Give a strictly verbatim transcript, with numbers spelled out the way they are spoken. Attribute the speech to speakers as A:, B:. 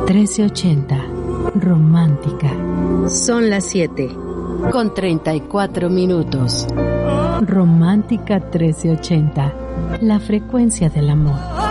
A: trece ochenta, romántica.
B: Son las siete,
A: con treinta y cuatro minutos. Romántica trece ochenta, la frecuencia del amor.